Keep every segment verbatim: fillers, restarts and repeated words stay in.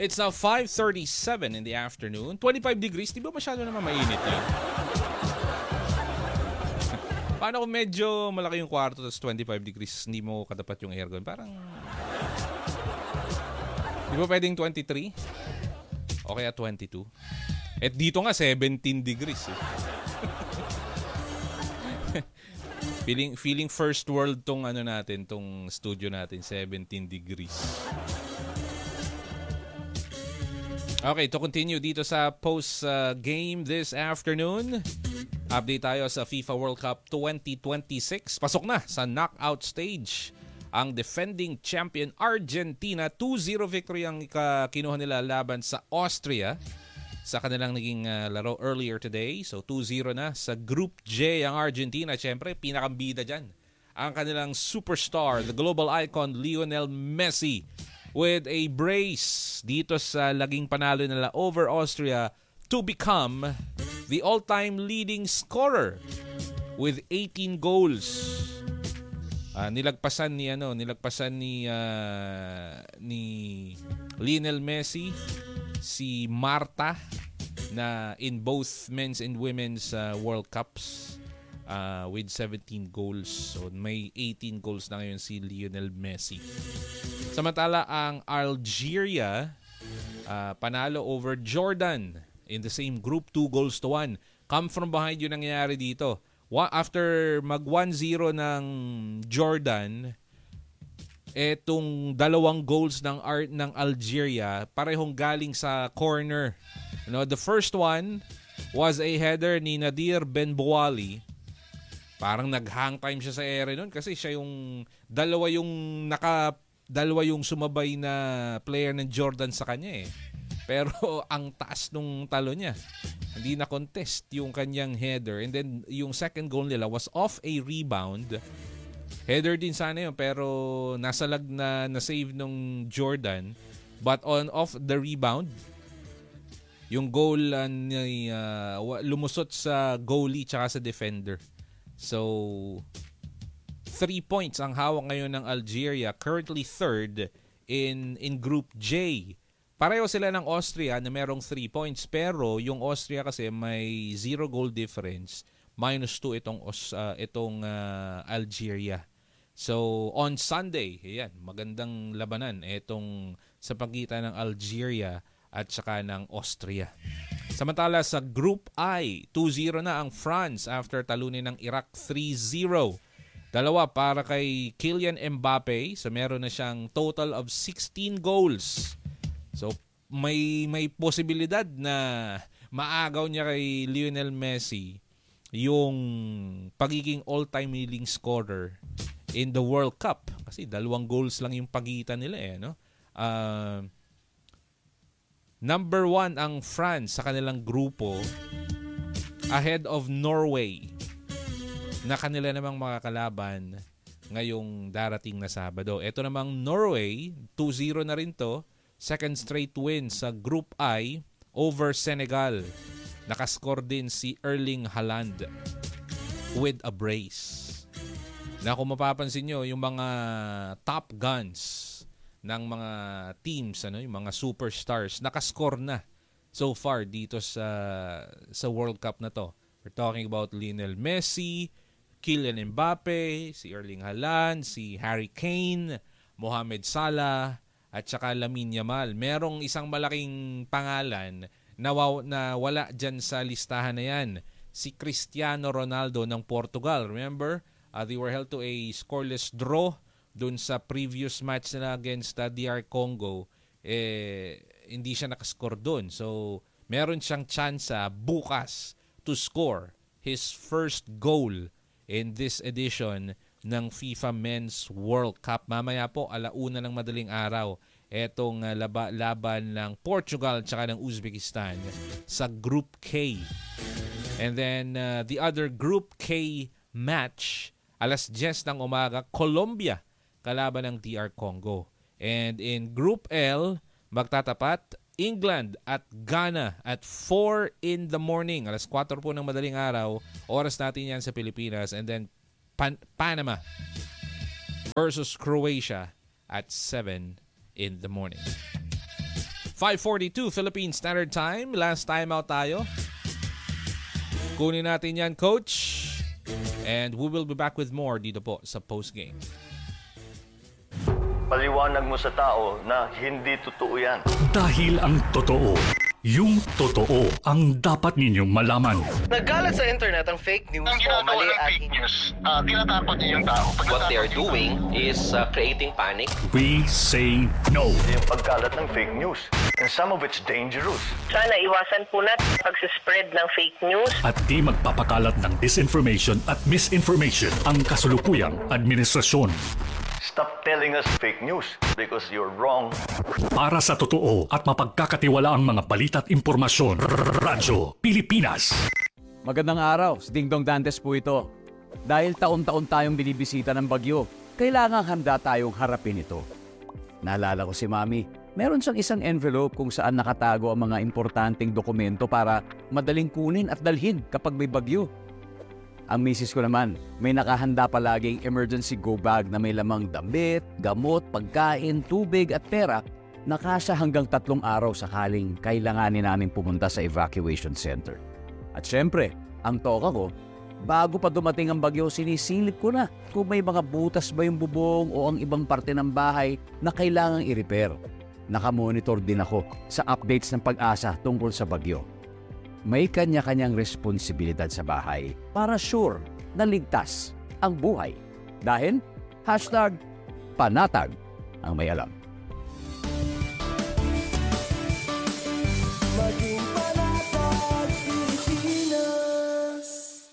It's now five thirty-seven in the afternoon. twenty-five degrees, di ba masyado naman mainit yan? Paano kung medyo malaki yung kwarto tapos twenty-five degrees, hindi mo katapat yung aircon? Parang... Di ba pwedeng twenty-three? O kaya twenty-two? At dito nga, seventeen degrees. Eh. feeling, feeling first world tong ano natin, tong studio natin, seventeen degrees. Okay, to continue dito sa post-game uh, this afternoon, update tayo sa FIFA World Cup twenty twenty-six. Pasok na sa knockout stage ang defending champion Argentina. two zero victory ang kinuha nila laban sa Austria sa kanilang naging uh, laro earlier today. So two zero na sa Group J ang Argentina. Siyempre, pinakambida dyan ang kanilang superstar, the global icon Lionel Messi, with a brace dito sa laging panalo nila over Austria to become the all-time leading scorer with eighteen goals. Uh, nilagpasan ni ano, nilagpasan ni uh, ni Lionel Messi si Marta na in both men's and women's uh, World Cups uh, with seventeen goals. So may eighteen goals na ngayon si Lionel Messi. Samantala, ang Algeria uh, panalo over Jordan in the same group, two goals to one. Come from behind yung nangyayari dito. After mag one zero ng Jordan, etong dalawang goals ng Ar- ng Algeria parehong galing sa corner. You know, the first one was a header ni Nadir Benbouali. Parang nag-hang time siya sa ere nun kasi siya yung dalawa yung naka dalawa yung sumabay na player ng Jordan sa kanya eh. Pero ang taas nung talo niya. Hindi na contest yung kanyang header. And then yung second goal nila was off a rebound. Header din sana yun pero nasa lag na na-save nung Jordan. But on off the rebound, yung goal uh, ni, uh, lumusot sa goalie tsaka sa defender. So three points ang hawak ngayon ng Algeria, currently third in in Group J. Pareho sila ng Austria na merong three points pero yung Austria kasi may zero goal difference, minus two itong uh, itong uh, Algeria. So on Sunday, ayan, magandang labanan itong sa pagitan ng Algeria at saka ng Austria. Samantala sa Group I, two zero na ang France after talunin ng Iraq three zero. Dalawa para kay Kylian Mbappe. So meron na siyang total of sixteen goals. So may may posibilidad na maagaw niya kay Lionel Messi yung pagiging all-time leading scorer in the World Cup. Kasi dalawang goals lang yung pagitan nila eh. No? Uh, number one ang France sa kanilang grupo ahead of Norway, na kanila namang mga kalaban ngayong darating na Sabado. Ito namang Norway, two zero na rin to. Second straight win sa Group I over Senegal. Nakascore din si Erling Haaland with a brace. Na kung mapapansin nyo, yung mga top guns ng mga teams, ano, yung mga superstars, nakascore na so far dito sa, sa World Cup na to. We're talking about Lionel Messi, Kylian Mbappe, si Erling Haaland, si Harry Kane, Mohamed Salah, at saka Lamine Yamal. Merong isang malaking pangalan na, waw- na wala dyan sa listahan na yan. Si Cristiano Ronaldo ng Portugal. Remember, uh, they were held to a scoreless draw dun sa previous match nila against uh, D R Congo. Eh, hindi siya nakascore dun. So, meron siyang tsansa bukas to score his first goal in this edition ng FIFA Men's World Cup. Mamaya po, alauna ng madaling araw, etong uh, laba, laban ng Portugal at saka ng Uzbekistan sa Group K. And then, uh, the other Group K match, alas diyes ng umaga, Colombia kalaban ng D R Congo. And in Group L, magtatapat England at Ghana at four in the morning. Alas kwatro po ng madaling araw. Oras natin yan sa Pilipinas. And then Pan- Panama versus Croatia at seven in the morning. five forty-two Philippine Standard Time. Last time out tayo. Kunin natin yan, Coach. And we will be back with more dito po sa post-game. Paliwanag mo sa tao na hindi totoo yan. Dahil ang totoo, yung totoo ang dapat ninyong malaman. Nagkalat sa internet ang fake news Ang o ginagawa mali ng at fake news, uh, tinatakot niyo yung tao. Pag What they are natakot yung doing is uh, creating panic. We say no. Yung pagkalat ng fake news. And some of it's dangerous. Sana iwasan po natin pag-spread ng fake news. At di magpapakalat ng disinformation at misinformation ang kasulukuyang administrasyon. Stop telling us fake news because you're wrong. Para sa totoo at mapagkakatiwalaang mga balita at impormasyon, Radyo Pilipinas. Magandang araw, si Dingdong Dantes po ito. Dahil taon-taon tayong binibisita ng bagyo, kailangang handa tayong harapin ito. Naalala ko si Mami, meron siyang isang envelope kung saan nakatago ang mga importanteng dokumento para madaling kunin at dalhin kapag may bagyo. Ang misis ko naman, may nakahanda palaging emergency go bag na may lamang damit, gamot, pagkain, tubig at pera na kasya hanggang tatlong araw sakaling kailanganin namin pumunta sa evacuation center. At syempre, ang toka ko, bago pa dumating ang bagyo, sinisilip ko na kung may mga butas ba yung bubong o ang ibang parte ng bahay na kailangang i-repair. Nakamonitor din ako sa updates ng Pag-asa tungkol sa bagyo. May kanya-kanyang responsibilidad sa bahay para sure na ligtas ang buhay. Dahil, hashtag panatag ang may alam. Maging panatag Pilipinas.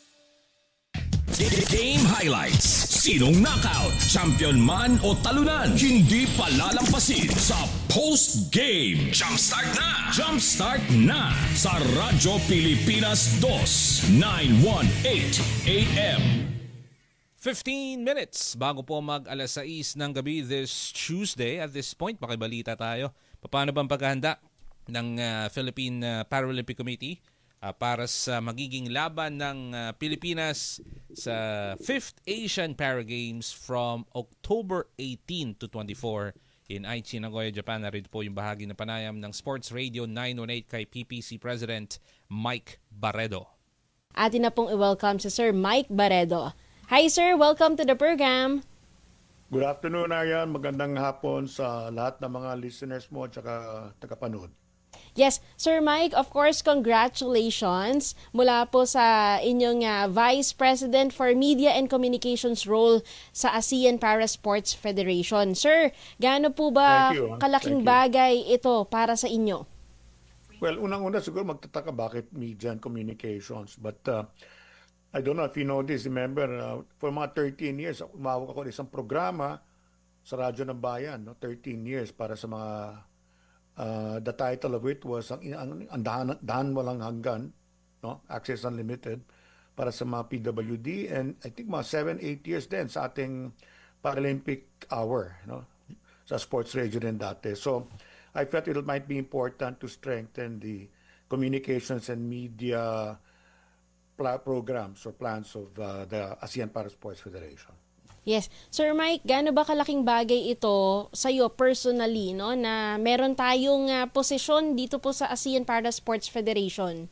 Game highlights. Sinong knockout, champion man o talunan, hindi palalampasin sa post-game. Jumpstart na! Jumpstart na sa Radyo Pilipinas two, nine eighteen A M. fifteen minutes bago po mag alas sais ng gabi this Tuesday. At this point, makibalita tayo. Paano bang paghahanda ng uh, Philippine uh, Paralympic Committee uh, para sa magiging laban ng uh, Pilipinas sa fifth Asian Para Games from October eighteenth to twenty-fourth in Aichi, Nagoya, Japan. Narito po yung bahagi ng panayam ng Sports Radio nine one eight kay P P C President Mike Barredo. Atin na pong i-welcome si Sir Mike Barredo. Hi sir, welcome to the program. Good afternoon, Arian. Magandang hapon sa lahat ng mga listeners mo at saka tagapanood. Yes, Sir Mike, of course, congratulations mula po sa inyong uh, Vice President for Media and Communications role sa ASEAN Para Sports Federation. Sir, gaano po ba Thank you. kalaking Thank you. bagay ito para sa inyo? Well, unang-una siguro magtataka bakit media and communications. But uh, I don't know if you know this. Remember, uh, for mga thirteen years, umawag ako ng isang programa sa Radyo ng Bayan. No? thirteen years para sa mga... Uh, the title of it was ang, ang, ang dahan, dahan walang hanggan, no? Access Unlimited para sa mga P W D, and I think mga seven, eight years din sa ating Paralympic Hour, no? Sa sports radio din dati. So I felt it might be important to strengthen the communications and media pla- programs or plans of uh, the ASEAN Para Sports Federation. Yes. Sir Mike, gaano ba kalaking bagay ito sa iyo personally, no, na meron tayong uh, posisyon dito po sa ASEAN Para Sports Federation?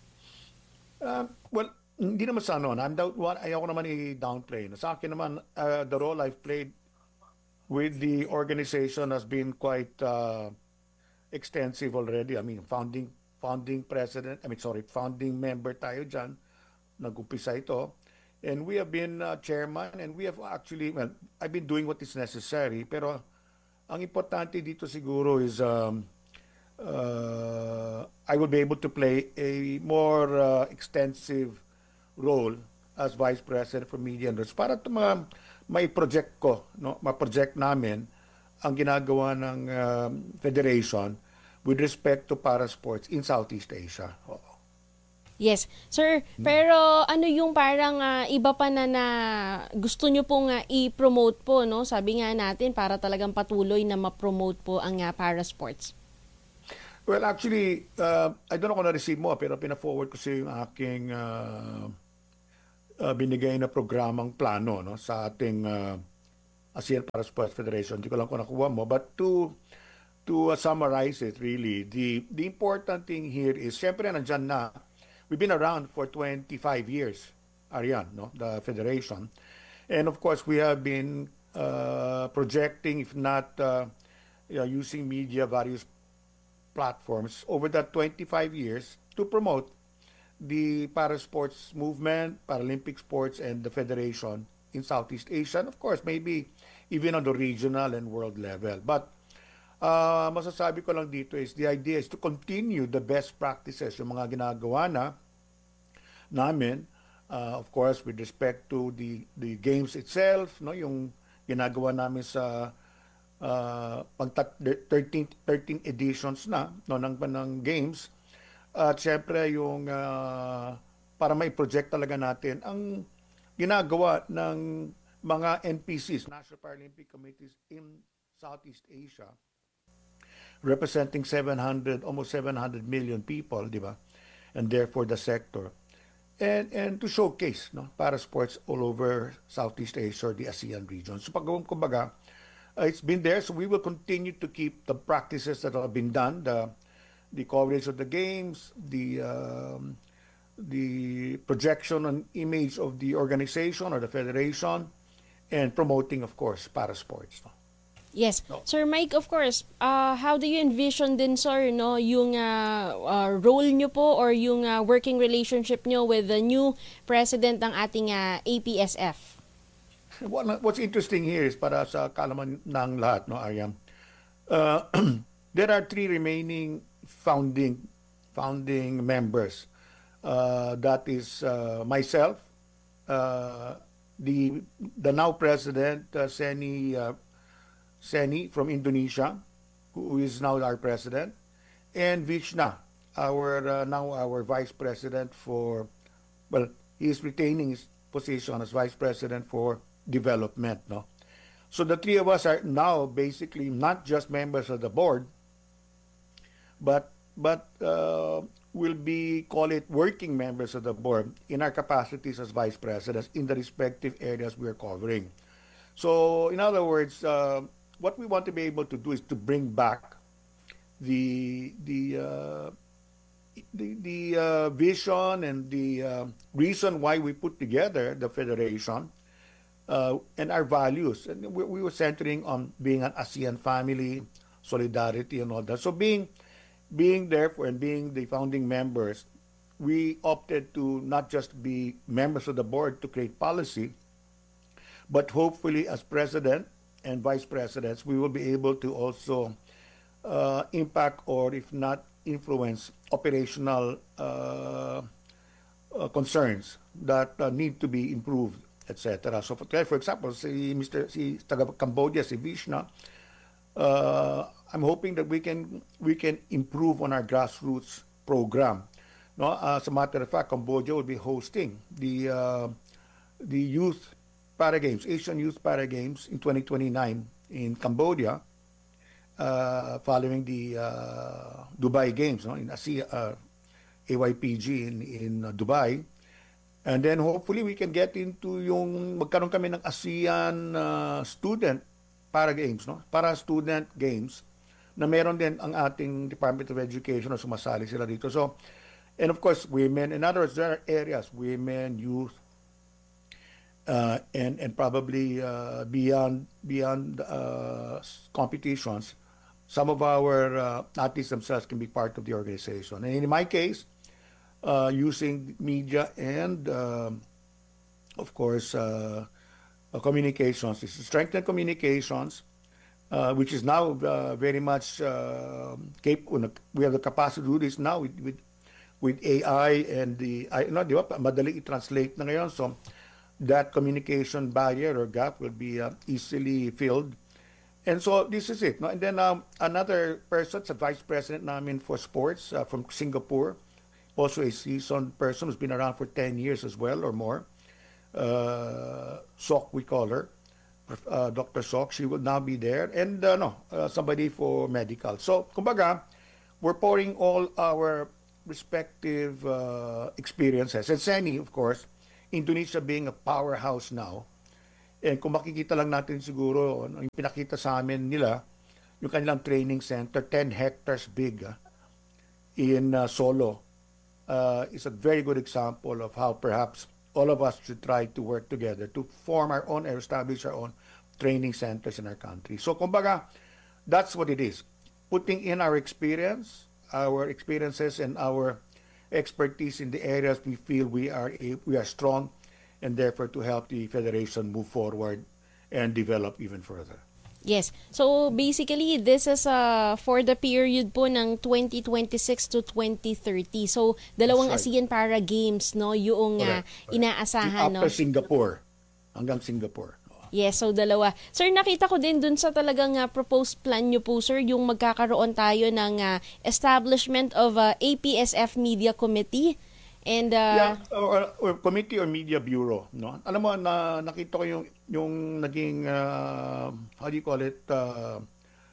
Uh, well, hindi naman sa ano. I'm doubt, what, ayoko naman i-downplay. Sa akin naman, uh, the role I've played with the organization has been quite uh, extensive already. I mean, founding founding president, I mean, sorry, founding member tayo dyan. Nag-umpisa ito. And we have been uh, chairman, and we have actually, well, I've been doing what is necessary, pero ang importante dito siguro is um, uh, I will be able to play a more uh, extensive role as Vice President for Media and Arts para ma may project ko, no, ma-project namin ang ginagawa ng uh, Federation with respect to para sports in Southeast Asia. Oo. Yes. Sir, pero ano yung parang uh, iba pa na, na gusto nyo pong uh, i-promote po, no? Sabi nga natin, para talagang patuloy na ma-promote po ang uh, para sports. Well, actually, uh, I don't know kung na-receive mo, pero pina-forward ko sa yung aking uh, uh, binigay na programang plano, no, sa ating uh, ASEAN Para Sports Federation. Hindi ko lang kung nakuha mo. But to, to to uh, summarize it, really, the the important thing here is, syempre nandyan na, we've been around for twenty-five years, Arian, no, the federation, and of course we have been uh, projecting, if not uh, you know, using media, various platforms over that twenty-five years to promote the para sports movement, Paralympic sports, and the federation in Southeast Asia, and of course maybe even on the regional and world level. But uh, masasabi ko lang dito is the idea is to continue the best practices, yung mga ginagawa na namin, uh, of course with respect to the the games itself, no, yung ginagawa namin sa uh, pang thirteen thirteen editions na no ng ng games, at syempre yung uh, para may project talaga natin ang ginagawa ng mga N P Cs, National Paralympic Committees in Southeast Asia, representing seven hundred, almost seven hundred million people, di ba? And therefore the sector. And and to showcase, no, para sports all over Southeast Asia or the ASEAN region. So pag kumbaga, uh, it's been there, so we will continue to keep the practices that have been done, the the coverage of the games, the um, the projection and image of the organization or the federation, and promoting, of course, para sports. No? Yes. No. Sir Mike, of course, uh, how do you envision din, sir, no, yung uh, uh, role nyo po or yung uh, working relationship nyo with the new president ng ating uh, A P S F? What, what's interesting here is, para sa kalaman ng lahat, no, Ariam, uh, there are three remaining founding founding members. Uh, that is uh, myself, uh, the the now president uh, Seni uh, Seni from Indonesia, who is now our president, and Vishna, our uh, now our vice president for, well, he is retaining his position as vice president for development. No, so the three of us are now basically not just members of the board, but but uh, will be, call it, working members of the board in our capacities as vice presidents in the respective areas we are covering. So, in other words, uh, what we want to be able to do is to bring back the the uh, the, the uh, vision and the uh, reason why we put together the federation uh, and our values. And we, we were centering on being an ASEAN family, solidarity, and all that. So, being Being there for and being the founding members, we opted to not just be members of the board to create policy, but hopefully as president and vice presidents, we will be able to also uh, impact, or if not influence, operational uh, uh, concerns that uh, need to be improved, et cetera. So for, for example, si Mister si taga Cambodia, si Vishna, uh, I'm hoping that we can we can improve on our grassroots program. No, as a matter of fact, Cambodia will be hosting the uh, the youth para games, Asian Youth Para Games in twenty twenty-nine in Cambodia, uh, following the uh, Dubai Games, no, in Asia, uh, A Y P G in in uh, Dubai. And then hopefully we can get into yung magkaroon kami ng ASEAN uh, student para games, no? Para student games na meron din ang ating Department of Education na sumasali sila dito. So, and of course, women. In other words, there are areas, women, youth, uh, and and probably uh, beyond beyond uh, competitions, some of our uh, athletes themselves can be part of the organization. And in my case, uh, using media and, uh, of course, uh, uh, communications, is to strengthen communications, Uh, which is now uh, very much uh, capable. We have the capacity to do this now with with, with A I and the, I, no, di ba, madali i-translate na ngayon. So that communication barrier or gap will be uh, easily filled. And so this is it. No? And then um, another person, sa vice president namin for sports uh, from Singapore, also a seasoned person who's been around for ten years as well or more. Uh, Sok, we call her. Uh, Doctor Sok, she will now be there, and uh, no, uh, somebody for medical. So, kumbaga, we're pouring all our respective uh, experiences. And Seni, of course, Indonesia being a powerhouse now, and kung makikita lang natin siguro, yung pinakita sa amin nila yung kanilang training center, ten hectares big ah, in uh, Solo, uh, is a very good example of how perhaps all of us should try to work together to form our own or establish our own training centers in our country. So, kumbaga, that's what it is. Putting in our experience, our experiences and our expertise in the areas we feel we are we are strong, and therefore to help the Federation move forward and develop even further. Yes. So basically, this is uh, for the period po ng twenty twenty-six to twenty thirty. So dalawang That's right. ASEAN Para Games, no, yung uh, inaasahan, no. After Singapore, hanggang Singapore. Yes, so dalawa. Sir, nakita ko din dun sa talagang uh, proposed plan nyo po, sir, yung magkakaroon tayo ng uh, establishment of uh, A P S F Media Committee. And uh, yeah, or, or Committee or Media Bureau, no? Alam mo, na nakita ko yung yung naging uh, how do you call it uh,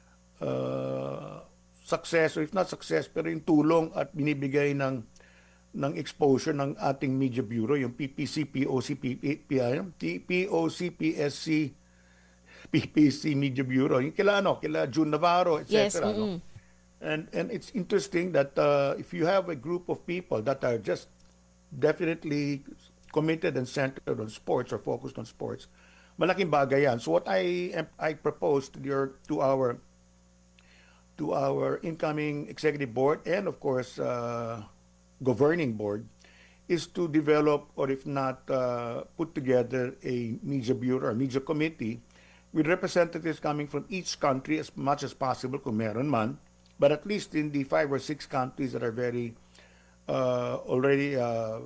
uh, success, or if not success, pero yung tulong at binibigay ng ng exposure ng ating Media Bureau, yung P P C, P O C, P P I, P O C, P S C, P P C Media Bureau, yung kila ano, kila June Navarro, et cetera. Yes, no? And and it's interesting that uh, if you have a group of people that are just definitely committed and centered on sports or focused on sports, malaking bagay yan. So what I I propose to your to our to our incoming executive board and of course uh, governing board is to develop, or if not uh, put together, a media bureau or media committee with representatives coming from each country as much as possible kung meron man, but at least in the five or six countries that are very uh, already uh,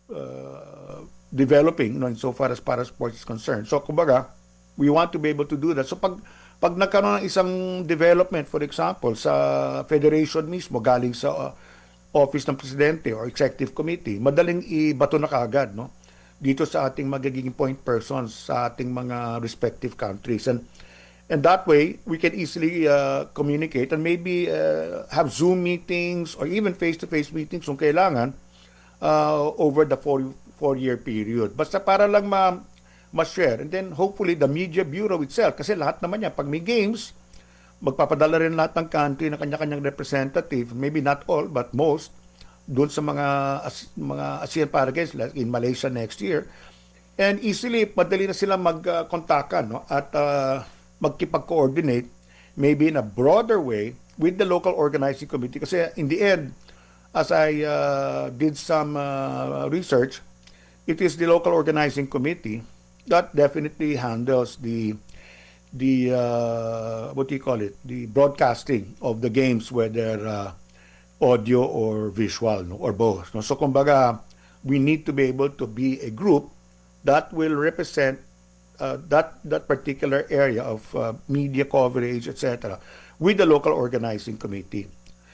uh, developing, no, so far as para sports is concerned. So kumbaga, we want to be able to do that. So pag pag nagkaroon ng isang development, for example, sa federation mismo, galing sa uh, office ng presidente or executive committee, madaling ibato na kaagad, no, dito sa ating magiging point persons sa ating mga respective countries. And and that way we can easily uh, communicate and maybe uh, have Zoom meetings or even face-to-face meetings kung kailangan uh, over the four four year period. Basta para lang ma ma-share, and then hopefully the Media Bureau itself, kasi lahat naman yan, pag may games, magpapadala rin lahat ng country na kanya-kanyang representative, maybe not all, but most, doon sa mga as, mga ASEAN Para Games, like in Malaysia next year. And easily, madali na sila mag-kontakan, no? At uh, magkipag-coordinate, maybe in a broader way, with the local organizing committee. Kasi in the end, as I uh, did some uh, research, it is the local organizing committee that definitely handles the the uh, what do you call it, the broadcasting of the games, whether uh, audio or visual, no, or both, no? So kumbaga, we need to be able to be a group that will represent uh, that that particular area of uh, media coverage, etc., with the local organizing committee.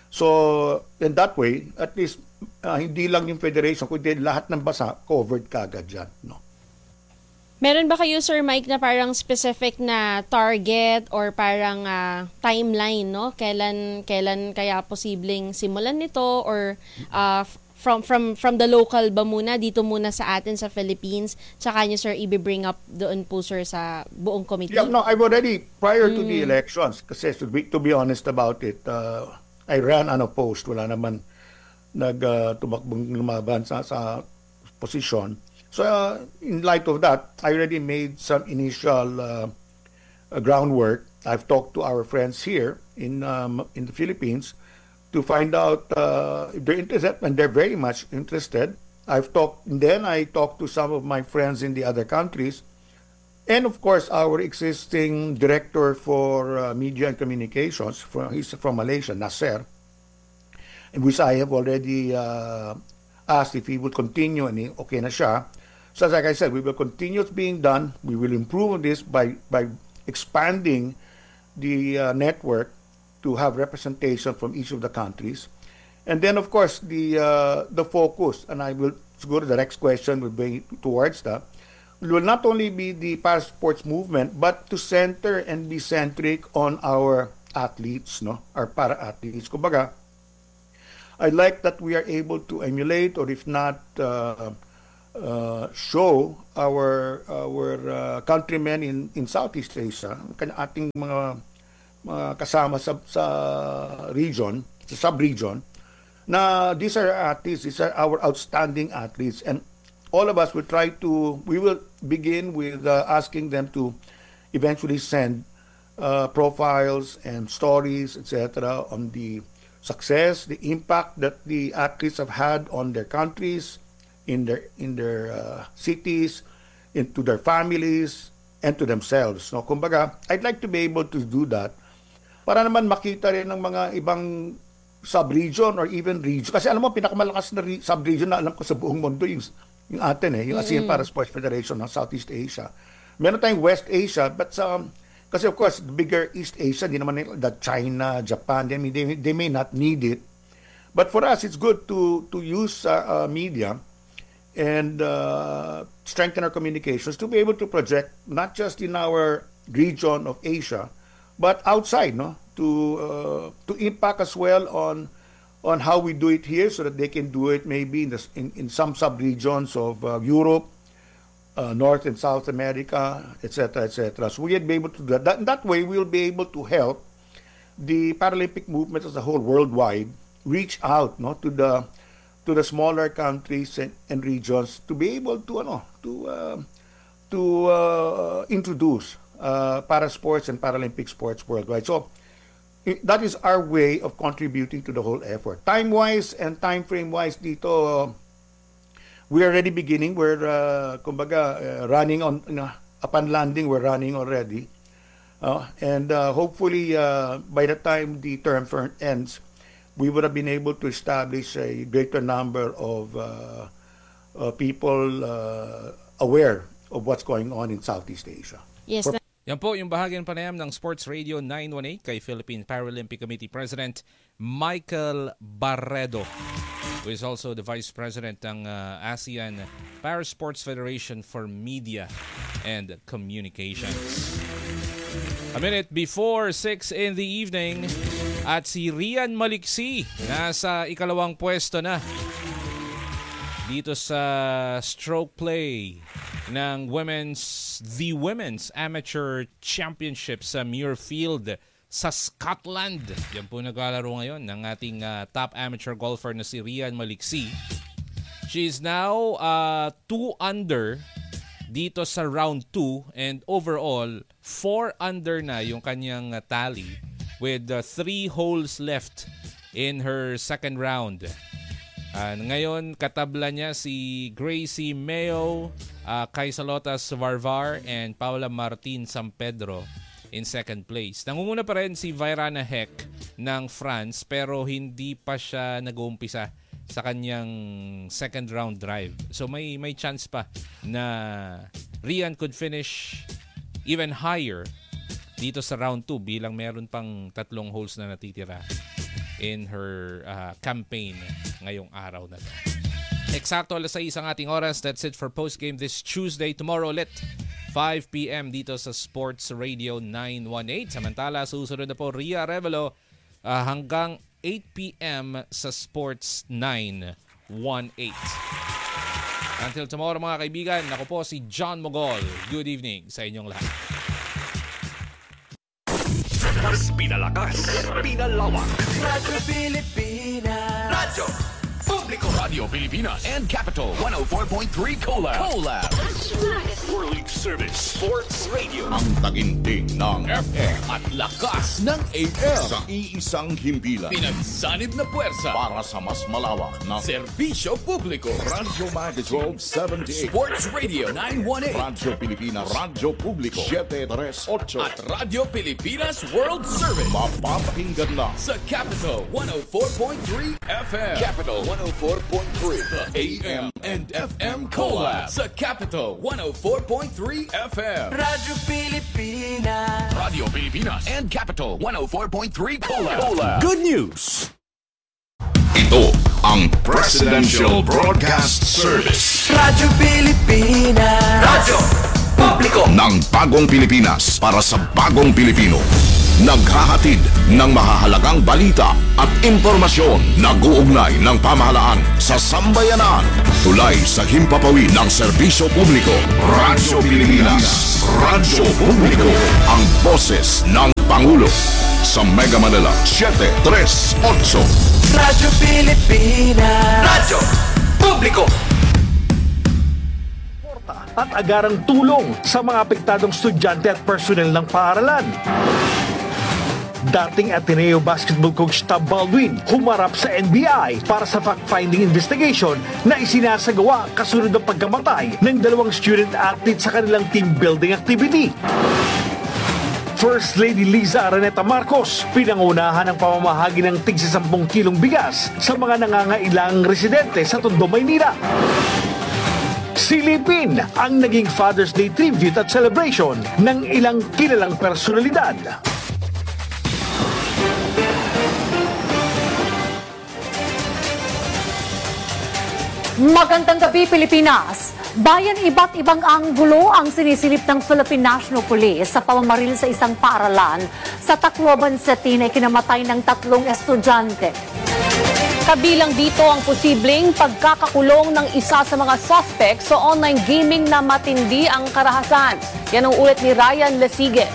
So in that way, at least uh, hindi lang yung federation, kundi lahat ng basa covered kagad dyan, no? Meron ba kayo, Sir Mike, na parang specific na target or parang uh, timeline, no? Kailan kailan kaya posibleng simulan nito, or uh, from from from the local ba muna, dito muna sa atin sa Philippines, tsaka niyo, sir, i-bring up doon po, sir, sa buong committee? Yeah, no, I've already, prior to mm. the elections, kasi to be, to be honest about it, uh, I ran unopposed. Wala naman nag uh, tumakbong lumaban sa, sa posisyon. So, uh, in light of that, I already made some initial uh, uh, groundwork. I've talked to our friends here in um, in the Philippines to find out uh, if they're interested, and they're very much interested. I've talked, and then I talked to some of my friends in the other countries, and of course, our existing director for uh, media and communications, from, he's from Malaysia, Nasser, in which I have already uh, asked if he would continue, and he, okay na siya. So like I said, we will continue it's being done. We will improve on this by by expanding the uh, network to have representation from each of the countries. And then, of course, the uh, the focus, and I will go to the next question, will be towards that, will not only be the para sports movement, but to center and be centric on our athletes, no, our para athletes. Kumbaga, I like that we are able to emulate, or if not, uh, Uh, show our our uh, countrymen in in Southeast Asia, kanya ating mga uh, kasama sa, sa region, sa sub-region, na these are athletes, these are our outstanding athletes, and all of us will try to, we will begin with uh, asking them to eventually send uh, profiles and stories, et cetera, on the success, the impact that the athletes have had on their countries, in their in their uh, cities, into their families, and to themselves. No, kumbaga, I'd like to be able to do that para naman makita rin ng mga ibang sub-region or even region. Kasi alam mo, pinakamalakas na re- sub-region na alam ko sa buong mundo yung, yung atin eh, yung ASEAN Para Sports Federation ng Southeast Asia. Meron tayong West Asia, but sa, kasi of course, the bigger East Asia, di naman nila, that China, Japan, I mean, they, they may not need it. But for us, it's good to to use uh, uh, media and uh, strengthen our communications to be able to project not just in our region of Asia, but outside, no, to uh, to impact as well on on how we do it here, so that they can do it maybe in the, in, in some sub-regions of uh, Europe, uh, North and South America, et cetera, et cetera. So we'll be able to do that. that. That way, we'll be able to help the Paralympic movement as a whole worldwide reach out, no, to the to the smaller countries and, and regions to be able to ano to uh, to uh, introduce uh, para sports and Paralympic sports worldwide. So i- that is our way of contributing to the whole effort. Time-wise and time frame-wise dito, uh, we are already beginning. We're uh, kumbaga uh, running on, you know, upon landing, we're running already, uh, and uh, hopefully uh, by the time the term for ends, we would have been able to establish a greater number of uh, uh, people uh, aware of what's going on in Southeast Asia. Yes. For- Yan po yung bahagyang panayam ng Sports Radio nine one eight kay Philippine Paralympic Committee President Michael Barredo, who is also the Vice President ng uh, ASEAN Para Sports Federation for Media and Communications. A minute before six in the evening, at si Rian Maliksi nasa ikalawang pwesto na dito sa stroke play ng women's the Women's Amateur Championship sa Muirfield sa Scotland. Yan po naglalaro ngayon ng ating uh, top amateur golfer na si Rian Maliksi. She is now uh, two under dito sa round two, and overall four under na yung kanyang uh, tally with uh, three holes left in her second round. Uh, ngayon, katabla niya si Gracie Mayo, uh, Kaisalotas Varvar, and Paula Martin San Pedro in second place. Nangunguna pa rin si Vairana Heck ng France, pero hindi pa siya nag-uumpisa sa kanyang second round drive. So may may chance pa na Rian could finish even higher dito sa round two bilang meron pang tatlong holes na natitira in her uh, campaign ngayong araw na to. Eksakto alas sais ang ating oras. That's it for postgame this Tuesday. Tomorrow ulit, five p.m. dito sa Sports Radio nine one eight. Samantala, susunod na po Ria Revelo uh, hanggang eight p.m. sa Sports nine one eight. Until tomorrow mga kaibigan, ako po si John Mogol. Good evening sa inyong lahat. Mas pinalakas, pinalawak. Radyo Pilipinas. Radyo Publiko. Radio Pilipinas and Capital one oh four point three Collab. Collab. World Service Sports Radio. Ang taginting ng F M at lakas ng A M. Sa iisang himpilan. Pinagsanib na puwersa para sa mas malawak na serbisyo publiko. Radyo Mag twelve seventy-eight. Sports Radio nine one eight. Radyo Pilipinas. Radyo Publiko seven thirty-eight. At Radyo Pilipinas World Service. Mapapakinggan na sa Capital one oh four point three F M. Capital one oh four point three. The A M and F M Collab sa Capital one oh four point three F M. Radyo Pilipinas. Radio Pilipinas and Capital one oh four point three Collab. Collab. Good news! Ito ang Presidential Broadcast Service. Radyo Pilipinas. Radyo Publiko ng Bagong Pilipinas para sa Bagong Pilipino. naghahatid ng mahahalagang balita at impormasyon nag-uugnay ng pamahalaan sa sambayanan. Tulay sa himpapawid ng serbisyo publiko. Radyo Pilipinas. Radyo Publiko. Ang boses ng Pangulo. Sa Mega Manila, seven three eight. Radyo Pilipinas. Radyo Publiko. At agarang tulong sa mga apektadong estudyante at personel ng paaralan. Dating Ateneo basketball coach Tab Baldwin humarap sa N B I para sa fact-finding investigation na isinasagawa kasunod ng pagkamatay ng dalawang student-athlete sa kanilang team building activity. First Lady Liza Araneta Marcos, pinangunahan ang pamamahagi ng tig sa sampung kilong bigas sa mga nangangailangang residente sa Tondo, Maynila. Silipin ang naging Father's Day tribute at celebration ng ilang kilalang personalidad. Magandang gabi, Pilipinas! Bayan iba't ibang anggulo ang sinisilip ng Philippine National Police sa pamamaril sa isang paaralan sa Tacloban City na ikinamatay ng tatlong estudyante. Kabilang dito ang posibleng pagkakakulong ng isa sa mga suspect sa online gaming na matindi ang karahasan. Yan ang ulit ni Ryan Lesiges.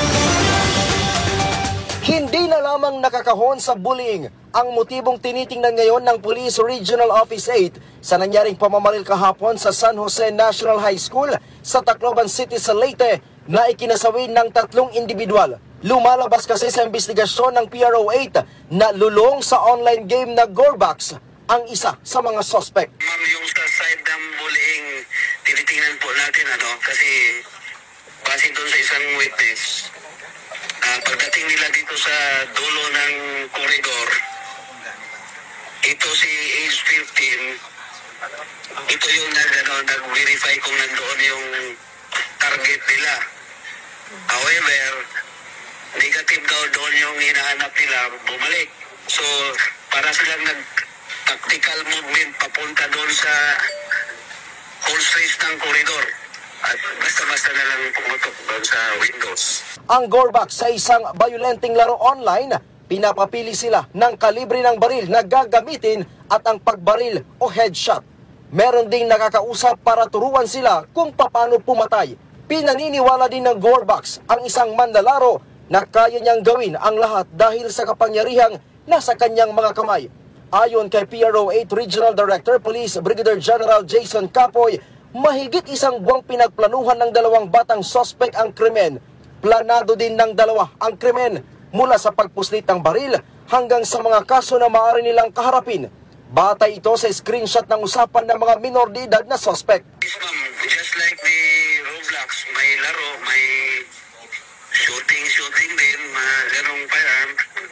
Hindi na lamang nakakahon sa bullying ang motibong tinitingnan ngayon ng Police Regional Office eight sa nangyaring pamamaril kahapon sa San Jose National High School sa Tacloban City sa Leyte na ikinasawi ng tatlong individual. Lumalabas kasi sa investigasyon ng P R O eight na lulong sa online game na Gorbox ang isa sa mga suspect. Ma'am, yung sa side ng bullying, tinitingnan po natin ano, kasi base doon sa isang witness, uh, pagdating nila dito sa dulo ng corridor, ito si age fifteen, ito yung nag, ano, nag-verify kung nandoon yung target nila. However, negative daw doon yung hinahanap nila, bumalik. So, para silang nag-tactical movement papunta doon sa whole streets ng koridor. At basta-basta na lang pumutok doon sa windows. Ang Gorbox sa isang violenteng laro online, pinapapili sila ng kalibre ng baril na gagamitin at ang pagbaril o headshot. Meron ding nakakausap para turuan sila kung paano pumatay. Pinaniniwala din ng Gorbox ang isang manlalaro na kaya niyang gawin ang lahat dahil sa kapangyarihang nasa kanyang mga kamay. Ayon kay P R O eight Regional Director Police Brigadier General Jason Capoy, mahigit isang buwang pinagplanuhan ng dalawang batang suspect ang krimen. Planado din ng dalawa ang krimen mula sa pagpuslit ng baril hanggang sa mga kaso na maaari nilang kaharapin. Batay ito sa screenshot ng usapan ng mga minor de edad na suspect. Just like the Roblox, may laro, may shooting, shooting din, mga ganong firearm.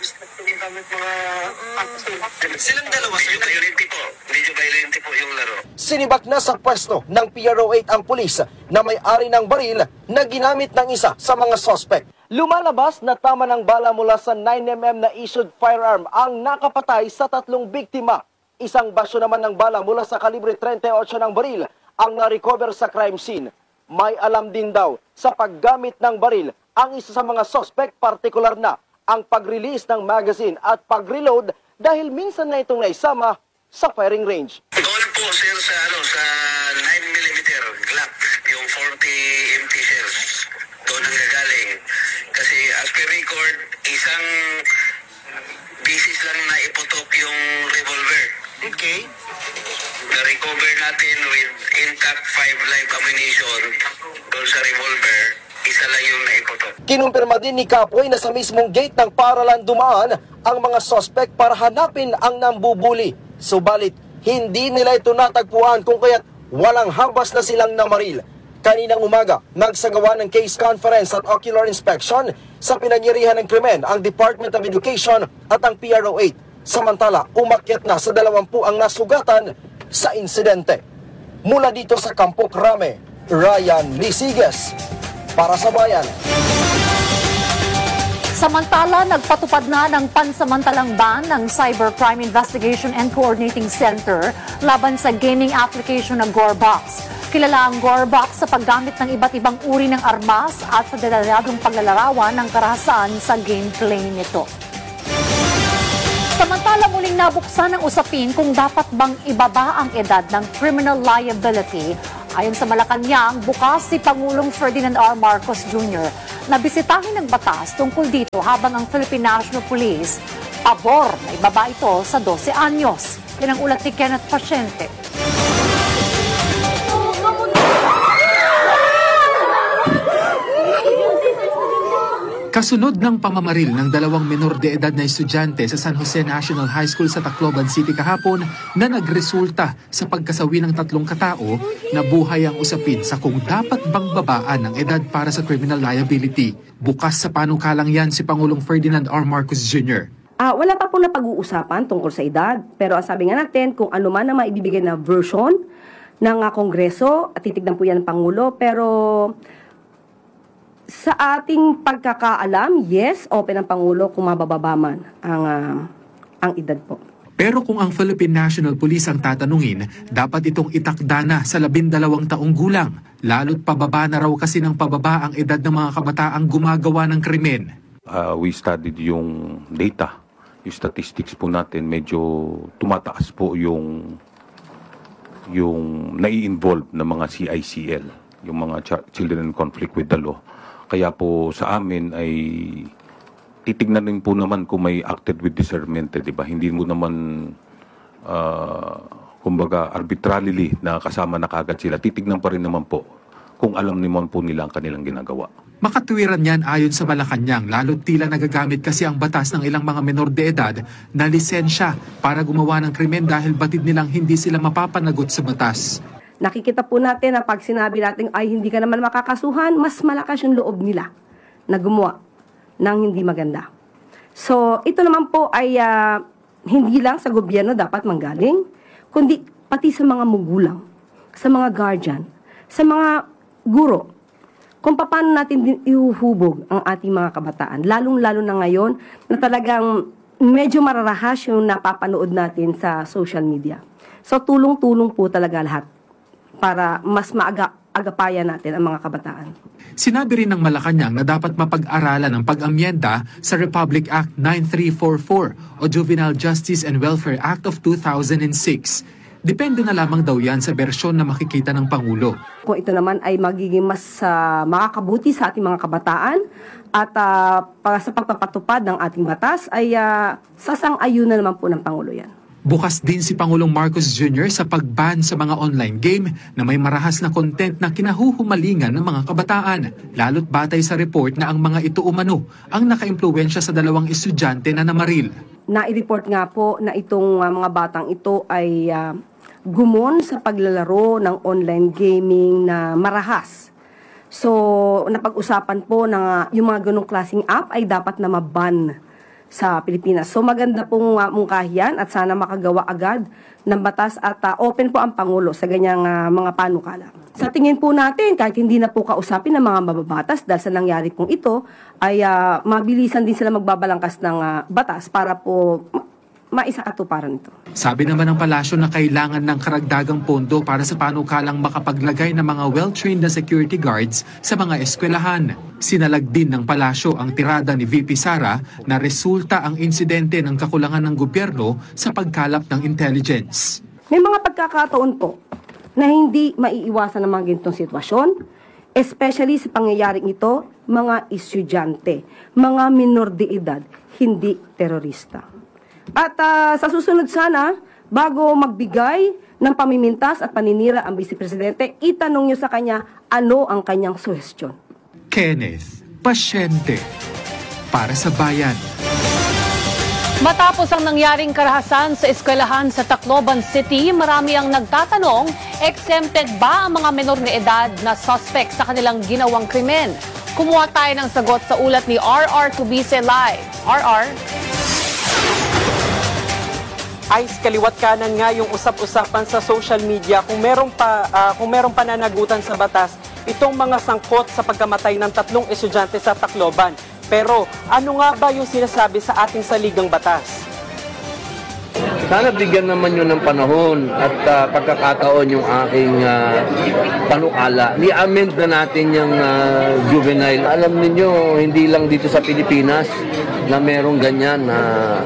Silang dalawa, medyo violente po. Medyo violente po yung laro. Sinibak na sa pwesto ng P R O eight ang pulis na may-ari ng baril na ginamit ng isa sa mga suspect. Lumalabas na tama ng bala mula sa nine millimeter na issued firearm ang nakapatay sa tatlong biktima. Isang basyo naman ng bala mula sa kalibre thirty-eight ng baril ang na-recover sa crime scene. May alam din daw sa paggamit ng baril ang isa sa mga suspect, partikular na ang pag-release ng magazine at pag-reload dahil minsan na itong naisama sa firing range. Doon po sir sa, ano, sa nine millimeter Glock, yung forty empty shells, doon ang gagaling. Kasi as per record, isang pieces lang na iputok yung revolver. Okay. Na-recover natin with intact five live ammunition doon sa revolver. Isa lang yung naiputok. Kinumpirma din ni Capoy na sa mismong gate ng paaralan dumaan ang mga suspect para hanapin ang nambubuli. Subalit, hindi nila ito natagpuan kung kaya't walang habas na silang namaril. Kaninang umaga, nagsagawa ng case conference at ocular inspection sa pinanyerihan ng krimen ang Department of Education at ang P R O eight. Samantala, umakyat na sa dalawampu ang nasugatan sa insidente. Mula dito sa Campo Crame, Ryan Lesiges. Para sa Bayan. Samantala, nagpatupad na ng pansamantalang ban ng Cybercrime Investigation and Coordinating Center laban sa gaming application ng Gorbox. Kilala ang Gorbox sa paggamit ng iba't ibang uri ng armas at sa detalyadong paglalarawan ng karahasan sa gameplay nito. Samantala muling nabuksan ang usapin kung dapat bang ibaba ang edad ng criminal liability. Ayon sa Malacanang, bukas si Pangulong Ferdinand R. Marcos Junior na bisitahin ng batas tungkol dito habang ang Philippine National Police pabor na ibaba ito sa twelve anyos. Yan ang ulat ni Kenneth Pasyente. Kasunod ng pamamaril ng dalawang menor de edad na estudyante sa San Jose National High School sa Tacloban City kahapon na nagresulta sa pagkasawi ng tatlong katao, nabuhay ang usapin sa kung dapat bang babaan ang edad para sa criminal liability. Bukas sa panukalang yan si Pangulong Ferdinand R. Marcos Junior Uh, wala pa po na pag-uusapan tungkol sa edad, pero ang sabi nga natin kung ano man na maibibigay na version ng uh, Kongreso, at titignan po yan ng Pangulo, pero sa ating pagkakaalam, yes, open ang Pangulo kung mabababa man ang, uh, ang edad po. Pero kung ang Philippine National Police ang tatanungin, dapat itong itakda na sa labindalawang taong gulang. Lalo't pababa na raw kasi ng pababa ang edad ng mga kabataang gumagawa ng krimen. Uh, we studied yung data, yung statistics po natin, medyo tumataas po yung, yung nai-involve na mga C I C L, yung mga ch- children in conflict with the law. Kaya po sa amin ay titignan rin po naman kung may acted with discernment, eh, di ba? Hindi mo naman, uh, kumbaga, arbitrarily na kasama na kagad sila. Titignan pa rin naman po kung alam naman po nila ang kanilang ginagawa. Makatwiran yan ayon sa Malacanang, lalo't tila nagagamit kasi ang batas ng ilang mga menor de edad na lisensya para gumawa ng krimen dahil batid nilang hindi sila mapapanagot sa batas. Nakikita po natin na pag sinabi natin ay hindi ka naman makakasuhan, mas malakas yung loob nila na gumawa ng hindi maganda. So, ito naman po ay uh, hindi lang sa gobyerno dapat manggaling, kundi pati sa mga magulang, sa mga guardian, sa mga guro, kung paano natin din ihuhubog ang ating mga kabataan. Lalong-lalo na ngayon na talagang medyo mararahas yung napapanood natin sa social media. So, tulong-tulong po talaga lahat para mas maaga-agapayan natin ang mga kabataan. Sinabi rin ng Malacanang na dapat mapag-aralan ang pag-amyenda sa Republic Act nine three four four o Juvenile Justice and Welfare Act of two thousand six. Depende na lamang daw yan sa bersyon na makikita ng Pangulo. Kung ito naman ay magiging mas uh, makakabuti sa ating mga kabataan at uh, sa pagpapatupad ng ating batas ay uh, sasang-ayunan naman po ng Pangulo yan. Bukas din si Pangulong Marcos Junior sa pag-ban sa mga online game na may marahas na content na kinahuhumalingan ng mga kabataan. Lalo't batay sa report na ang mga ito umano ang nakaimpluwensya sa dalawang estudyante na namaril. Na-report nga po na itong uh, mga batang ito ay uh, gumon sa paglalaro ng online gaming na marahas. So, napag-usapan po na uh, yung mga ganong klaseng app ay dapat na maban sa Pilipinas. So maganda pong uh, mungkahiyan at sana makagawa agad ng batas at uh, open po ang Pangulo sa ganyang uh, mga panukala. Sa tingin po natin, kahit hindi na po kausapin ng mga mababatas dahil sa nangyari pong ito, ay uh, mabilisan din sila magbabalangkas ng uh, batas para po maisakatuparan ito. Sabi naman ng palasyo na kailangan ng karagdagang pondo para sa panukalang makapaglagay ng mga well-trained na security guards sa mga eskwelahan. Sinalag din ng palasyo ang tirada ni V P Sara na resulta ang insidente ng kakulangan ng gobyerno sa pagkalap ng intelligence. May mga pagkakataon po na hindi maiiwasan ng mga ganitong sitwasyon, especially sa pangyayaring ito, mga estudyante, mga minor de edad, hindi terorista. At uh, sa susunod sana, bago magbigay ng pamimintas at paninira ang Vice Presidente, itanong niyo sa kanya ano ang kanyang suhestyon. Kenneth Pasyente, para sa bayan. Matapos ang nangyaring karahasan sa eskwelahan sa Tacloban City, marami ang nagtatanong, exempted ba ang mga menor na edad na suspect sa kanilang ginawang krimen? Kumuha tayo ng sagot sa ulat ni R R Tubise Live. R R? Ay, kaliwat kanan nga yung usap-usapan sa social media kung merong pa uh, kung merong pananagutan sa batas itong mga sangkot sa pagkamatay ng tatlong estudyante sa Tacloban. Pero ano nga ba yung sinasabi sa ating saligang batas? Sana bigyan naman yun ng panahon at uh, pagkakataon yung aking uh, panukala. I-amend na natin yung uh, juvenile. Alam niyo hindi lang dito sa Pilipinas na merong ganyan na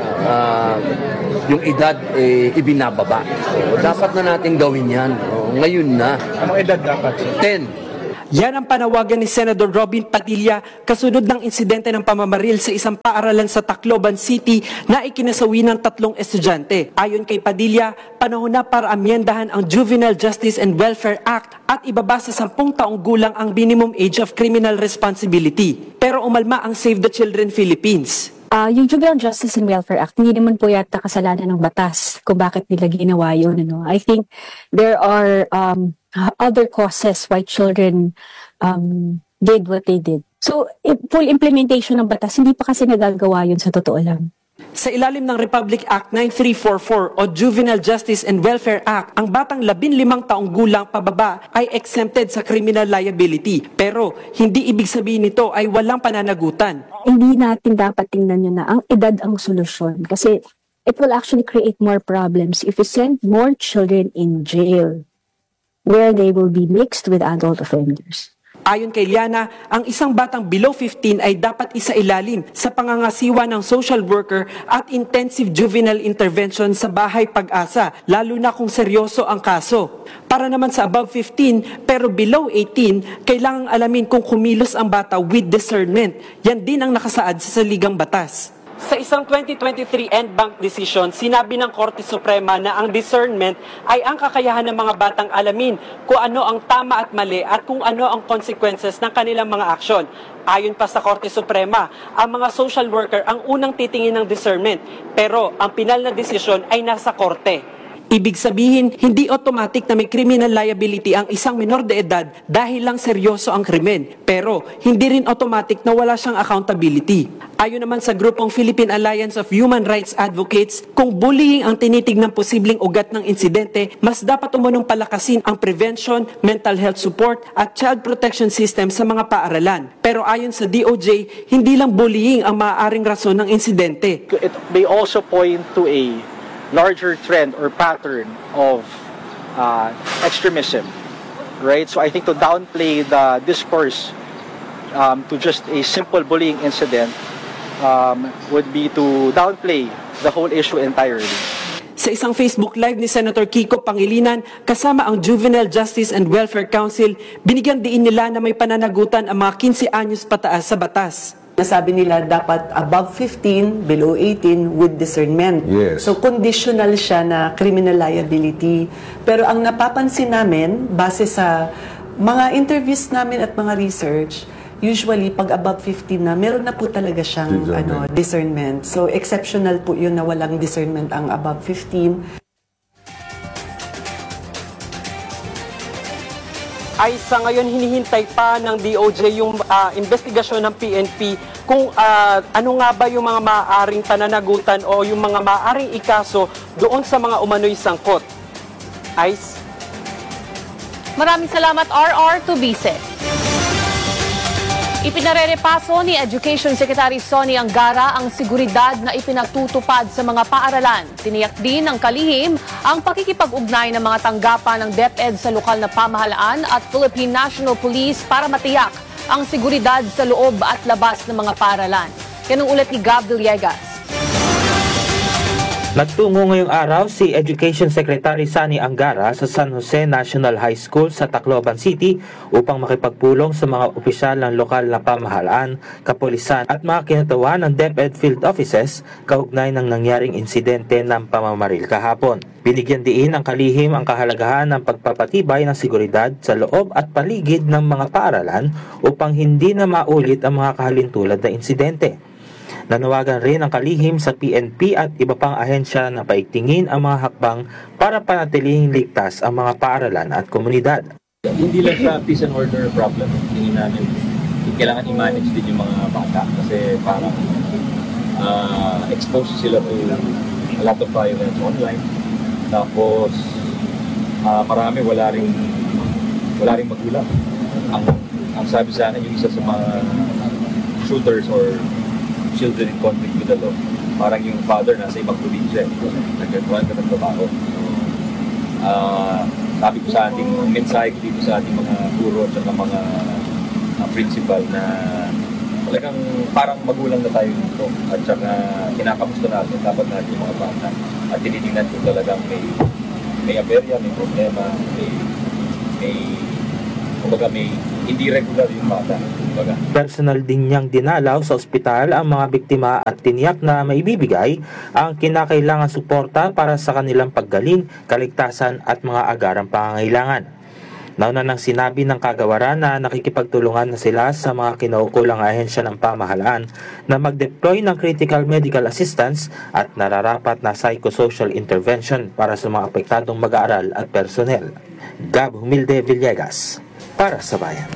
uh, yung edad eh, ibinababa. So, dapat na natin gawin yan. O, ngayon na. Anong edad dapat? ten. Yan ang panawagan ni Senador Robin Padilla kasunod ng insidente ng pamamaril sa isang paaralan sa Tacloban City na ikinasawi ng tatlong estudyante. Ayon kay Padilla, panahon na para amyendahan ang Juvenile Justice and Welfare Act at ibaba sa sampung taong gulang ang minimum age of criminal responsibility. Pero umalma ang Save the Children Philippines. Uh, yung Juvenile Justice and Welfare Act, hindi naman po yata kasalanan ng batas kung bakit nila ginawa yun. Ano? I think there are um, other causes why children um, did what they did. So, full implementation ng batas, hindi pa kasi nagagawa yun sa totoo lang. Sa ilalim ng Republic Act nine three four four o Juvenile Justice and Welfare Act, ang batang labinlimang taong gulang pababa ay exempted sa criminal liability. Pero hindi ibig sabihin nito ay walang pananagutan. Hindi natin dapat tingnan yun na ang edad ang solusyon kasi it will actually create more problems if we send more children in jail where they will be mixed with adult offenders. Ayon kay Liana, ang isang batang below fifteen ay dapat isailalim sa pangangasiwa ng social worker at intensive juvenile intervention sa Bahay Pag-asa, lalo na kung seryoso ang kaso. Para naman sa above fifteen pero below eighteen, kailangang alamin kung kumilos ang bata with discernment. Yan din ang nakasaad sa saligang batas. Sa isang twenty twenty-three en banc decision, sinabi ng Korte Suprema na ang discernment ay ang kakayahan ng mga batang alamin kung ano ang tama at mali at kung ano ang consequences ng kanilang mga aksyon. Ayon pa sa Korte Suprema, ang mga social worker ang unang titingin ng discernment, pero ang pinal na desisyon ay nasa Korte. Ibig sabihin, hindi automatic na may criminal liability ang isang minor de edad dahil lang seryoso ang krimen. Pero hindi rin automatic na wala siyang accountability. Ayon naman sa grupong Philippine Alliance of Human Rights Advocates, kung bullying ang tinitignan posibleng ugat ng insidente, mas dapat umunong palakasin ang prevention, mental health support at child protection system sa mga paaralan. Pero ayon sa D O J, hindi lang bullying ang maaaring rason ng insidente. It may also point to a larger trend or pattern of uh, extremism, right? So I think to downplay the discourse um, to just a simple bullying incident um, would be to downplay the whole issue entirely. Sa isang Facebook Live ni Senator Kiko Pangilinan, kasama ang Juvenile Justice and Welfare Council, binigyan diin nila na may pananagutan ang mga fifteen anyos pataas sa batas. Nasabi nila dapat above fifteen, below eighteen with discernment. Yes. So conditional siya na criminal liability. Pero ang napapansin namin, base sa mga interviews namin at mga research, usually pag above fifteen na, meron na po talaga siyang discernment. Ano, discernment. So exceptional po yun na walang discernment ang above fifteen. Ay sa ngayon hinihintay pa ng D O J yung uh, investigasyon ng P N P kung uh, ano nga ba yung mga maaaring pananagutan o yung mga maaaring ikaso doon sa mga umano'y sangkot. Ice? Maraming salamat R R Tubice. Ipinarerepaso ni Education Secretary Sonny Angara ang seguridad na ipinatutupad sa mga paaralan. Tiniyak din ng kalihim ang pakikipag-ugnay ng mga tanggapan ng DepEd sa lokal na pamahalaan at Philippine National Police para matiyak ang seguridad sa loob at labas ng mga paaralan. Yan ang ulat ni Gab Villegas. Nagtungo ngayong araw si Education Secretary Sonny Angara sa San Jose National High School sa Tacloban City upang makipagpulong sa mga opisyal ng lokal na pamahalaan, kapulisan at mga kinatawan ng DepEd Field Offices kaugnay ng nangyaring insidente ng pamamaril kahapon. Binigyan diin ang kalihim ang kahalagahan ng pagpapatibay ng seguridad sa loob at paligid ng mga paaralan upang hindi na maulit ang mga kahalintulad na insidente. Nanawagan rin ang kalihim sa P N P at iba pang ahensya na paigtingin ang mga hakbang para panatilihing ligtas ang mga paaralan at komunidad. Hindi lang sa peace and order problem, tingin namin kailangan i-manage din yung mga bata kasi parang uh, exposed sila to a lot of violence online. Tapos uh, marami wala ring wala ring magulang. Ang, ang sabi sana yung isa sa mga shooters or children in conflict with the law parang yung father nasa ibang probinsya, nagkakaroon ka ng trabaho. So, uh, sabi ko sa ating, mensahe ko dito sa ating mga guro at mga uh, principal na talagang parang magulang na tayo dito at saka kinakamusta natin dapat natin yung mga bata at tinitingnan ko talagang may may aberya, may problema, may may kumbaga may hindi regular yung bata. Kumbaga. Personal din niyang dinalaw sa ospital ang mga biktima at tiniyak na maibibigay ang kinakailangan suporta para sa kanilang paggaling, kaligtasan at mga agarang pangangailangan. Nauna nang sinabi ng kagawaran na nakikipagtulungan na sila sa mga kinaukulang ahensya ng pamahalaan na mag-deploy ng critical medical assistance at nararapat na psychosocial intervention para sa mga apektadong mag-aaral at personnel. Gab Humilde Villegas, para sa Bayan.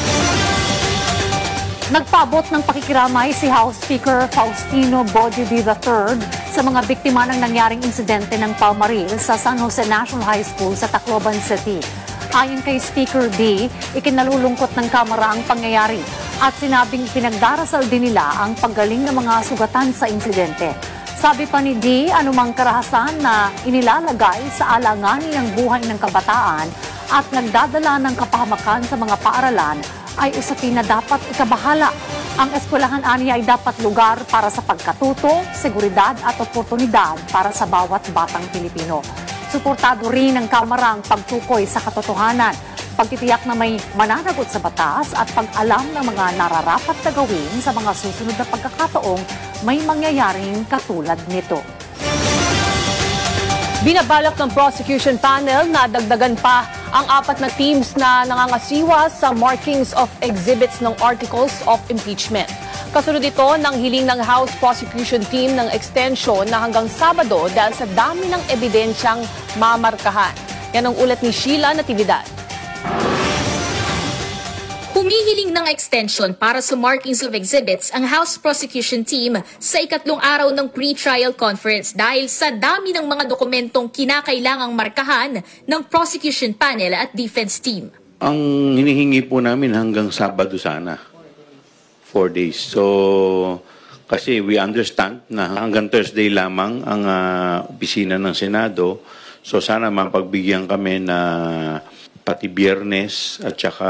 Nagpaabot ng pakikiramay si House Speaker Faustino Bojovi the third sa mga biktima ng nangyaring insidente ng palmaril sa San Jose National High School sa Tacloban City. Ayon kay Speaker D, ikinalulungkot ng Kamara ang pangyayari at sinabing pinagdarasal din nila ang paggaling ng mga sugatan sa insidente. Sabi pa ni D, anumang karahasan na inilalagay sa alanganin ng buhay ng kabataan at nagdadala ng kapahamakan sa mga paaralan ay usapin na dapat ikabahala. Ang eskwelahan aniya ay dapat lugar para sa pagkatuto, seguridad at oportunidad para sa bawat batang Pilipino. Suportado rin ng Kamara ang pagtukoy sa katotohanan, pagtitiyak na may mananagot sa batas at pag-alam ng mga nararapat na gawin sa mga susunod na pagkakataong may mangyayaring katulad nito. Binabalak ng prosecution panel na dagdagan pa ang apat na teams na nangangasiwa sa markings of exhibits ng articles of impeachment. Kasunod ito ng hiling ng House Prosecution Team ng extension na hanggang Sabado dahil sa dami ng ebidensyang mamarkahan. Yan ang ulat ni Sheila Natividad. Humihiling ng extension para sa markings of exhibits ang House Prosecution Team sa ikatlong araw ng pre-trial conference dahil sa dami ng mga dokumentong kinakailangang markahan ng prosecution panel at defense team. Ang hinihingi po namin hanggang Sabado sana. Four days. So, kasi we understand na hanggang Thursday lamang ang uh, opisina ng Senado. So, sana mapagbigyan kami na pati Biyernes at saka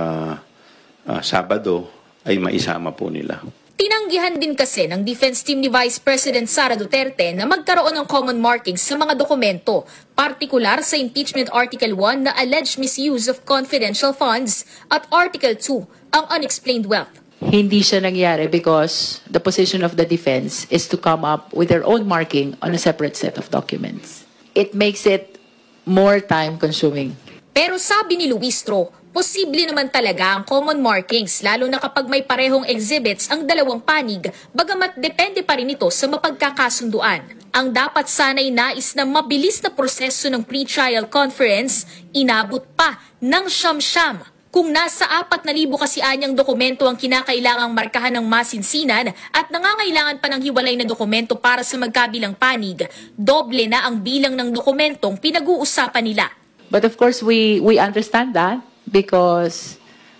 uh, Sabado ay maisama po nila. Tinanggihan din kasi ng defense team ni Vice President Sara Duterte na magkaroon ng common markings sa mga dokumento, partikular sa Impeachment Article one na alleged misuse of confidential funds at Article two, ang unexplained wealth. Hindi siya nangyari because the position of the defense is to come up with their own marking on a separate set of documents. It makes it more time-consuming. Pero sabi ni Luistro, posible naman talaga ang common markings lalo na kapag may parehong exhibits ang dalawang panig, bagamat depende pa rin ito sa mapagkakasunduan. Ang dapat sana'y nais na mabilis na proseso ng pre-trial conference, inabot pa ng siyam-siyam. Kung nasa apat na libo kasi anyang dokumento ang kinakailangang markahan ng masinsinan at nangangailangan pa ng hiwalay na dokumento para sa magkabilang panig, doble na ang bilang ng dokumentong pinag-uusapan nila. But of course, we, we understand that because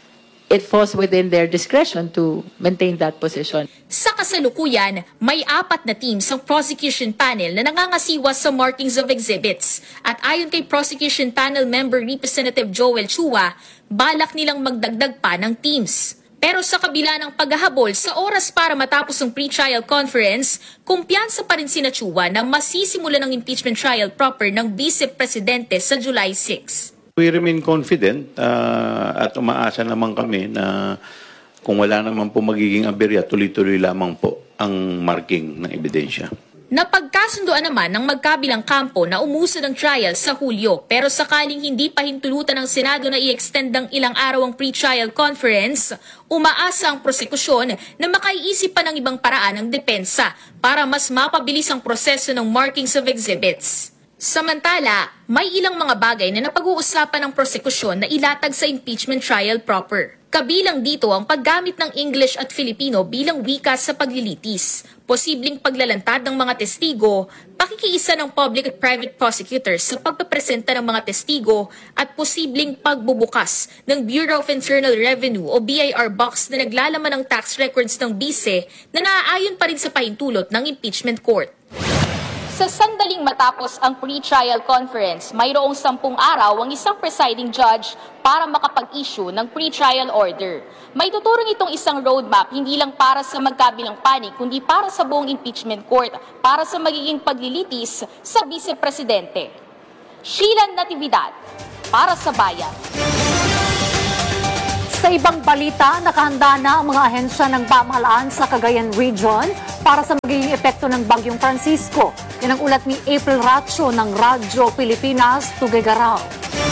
it falls within their discretion to maintain that position. Sa kasalukuyan, may apat na teams ang prosecution panel na nangangasiwa sa markings of exhibits. At ayon kay prosecution panel member Representative Joel Chua, balak nilang magdagdag pa ng teams. Pero sa kabila ng paghahabol sa oras para matapos ang pre-trial conference, kumpiyansa pa rin sina Chua na masisimula ng impeachment trial proper ng Vice Presidente sa July sixth. We remain confident uh, at umaasa naman kami na kung wala naman po magiging aberya, tuloy-tuloy lamang po ang marking ng ebidensya. Napagkasunduan naman ng magkabilang kampo na umusad ang trial sa Hulyo pero sakaling hindi pa hintulutan ng Senado na i-extend ng ilang araw ang pre-trial conference, umaasa ang prosekusyon na makaiisip pa ng ibang paraan ang depensa para mas mapabilis ang proseso ng markings of exhibits. Samantala, may ilang mga bagay na napag-uusapan ng prosekusyon na ilatag sa impeachment trial proper. Kabilang dito ang paggamit ng English at Filipino bilang wika sa paglilitis, posibleng paglalantad ng mga testigo, pakikiisa ng public at private prosecutors sa pagpapresenta ng mga testigo at posibleng pagbubukas ng Bureau of Internal Revenue o B I R box na naglalaman ng tax records ng bise na naaayon pa rin sa pahintulot ng impeachment court. Sa sandaling matapos ang pre-trial conference, mayroong sampung araw ang isang presiding judge para makapag-issue ng pre-trial order. May tuturong itong isang roadmap hindi lang para sa magkabilang panig, kundi para sa buong impeachment court, para sa magiging paglilitis sa vice-presidente. Sheila Natividad, para sa Bayan. Sa ibang balita, nakahanda na ang mga ahensya ng pamahalaan sa Cagayan Region para sa magiging epekto ng Bagyong Francisco. Yan ang ulat ni April Racho ng Radyo Pilipinas, Tuguegarao.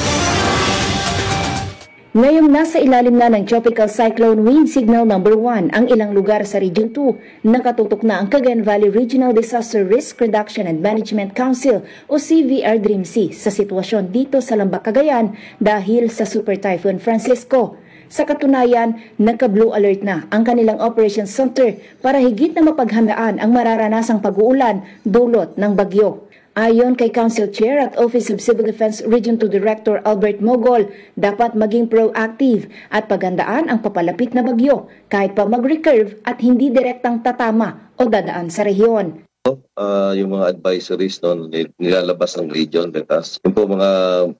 Ngayong nasa ilalim na ng Tropical Cyclone Wind Signal number one ang ilang lugar sa Region two, nakatutok na ang Cagayan Valley Regional Disaster Risk Reduction and Management Council o C V R D R I M C sa sitwasyon dito sa Lambak, Cagayan dahil sa Super Typhoon Francisco. Sa katunayan, nagka-blue alert na ang kanilang Operations Center para higit na mapaghandaan ang mararanasang pag-uulan dulot ng bagyo. Ayon kay Council Chair at Office of Civil Defense Region two Director Albert Mogol, dapat maging proactive at paghandaan ang papalapit na bagyo kahit pa mag-recurve at hindi direktang tatama o dadaan sa rehiyon. Uh, yung mga advisories no, nilalabas ng region, betas. Yung po mga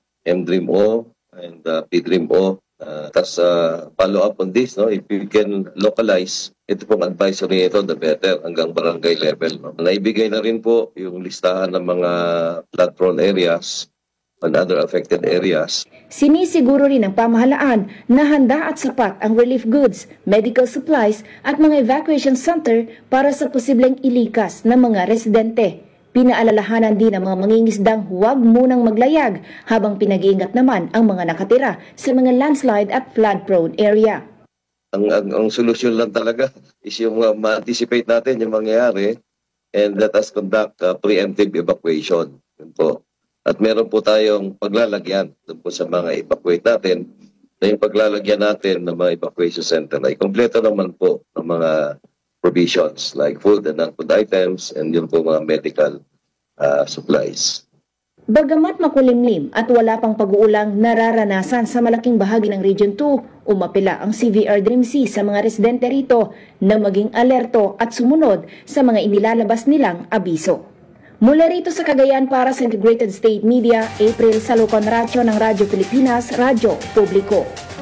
M D R I M O and uh, P D R I M O, Uh, Tapos uh, follow up on this, no? If you can localize, ito pong advisory ito, the better, hanggang barangay level. No? Naibigay na rin po yung listahan ng mga flood-prone areas and other affected areas. Sinisiguro rin ng pamahalaan na handa at sapat ang relief goods, medical supplies at mga evacuation center para sa posibleng ilikas ng mga residente. Pinaalalahanan din ng mga mangingisdang huwag munang maglayag habang pinag-iingat naman ang mga nakatira sa mga landslide at flood-prone area. Ang, ang, ang solusyon lang talaga is yung uh, ma-anticipate natin yung mangyayari and let us conduct uh, preemptive evacuation. Yun po. At meron po tayong paglalagyan dun po sa mga evacuate natin na yung paglalagyan natin ng mga evacuation center ay kompleto naman po ng mga provisions like food and non-food items and yun po mga medical uh, supplies. Bagamat makulimlim at wala pang pag-uulang nararanasan sa malaking bahagi ng Region two, umapela ang C V R D R I M C sa mga residente rito na maging alerto at sumunod sa mga inilalabas nilang abiso. Mula rito sa Cagayan para sa Integrated State Media, April Salucon Racho ng Radyo Pilipinas, Radyo Publiko.